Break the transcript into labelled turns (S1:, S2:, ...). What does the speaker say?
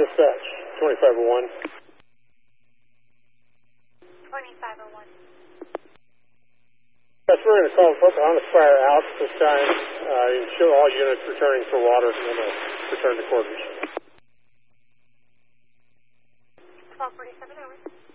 S1: Dispatch, 2501.
S2: 2501.
S1: Yes, we're going to call Pocahontas Fire out this time. Show all units returning for water and then return to quarters.
S2: 1247 hours.